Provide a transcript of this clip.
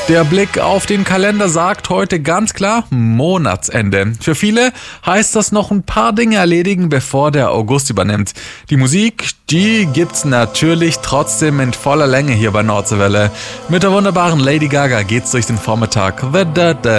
Der Blick auf den Kalender sagt heute ganz klar Monatsende. Für viele heißt das noch ein paar Dinge erledigen, bevor der August übernimmt. Die Musik, die gibt's natürlich trotzdem in voller Länge hier bei Nordseewelle. Mit der wunderbaren Lady Gaga geht's durch den Vormittag.